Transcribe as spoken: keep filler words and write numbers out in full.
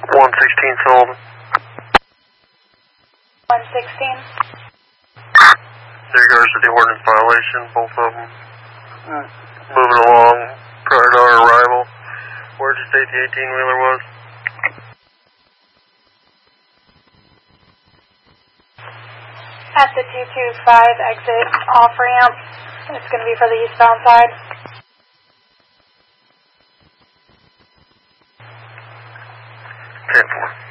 one sixteen sold. one sixteen. In regards to the ordinance violation, both of them Alright. moving along prior to our arrival. Where did you say the eighteen-wheeler was? At the two two five exit off ramp. It's going to be for the eastbound side. ten four.